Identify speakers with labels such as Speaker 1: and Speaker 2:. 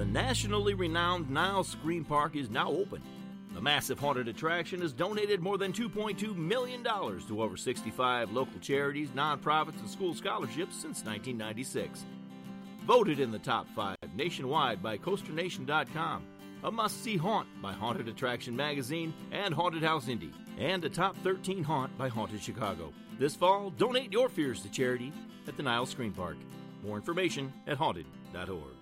Speaker 1: nationally renowned Niles Scream Park is now open. The massive haunted attraction has donated more than $2.2 million to over 65 local charities, nonprofits, and school scholarships since 1996. Voted in the top 5 nationwide by CoasterNation.com, a must-see haunt by Haunted Attraction Magazine and Haunted House Indy, and a top 13 haunt by Haunted Chicago. This fall, donate your fears to charity at the Niles Scream Park. More information at haunted.org.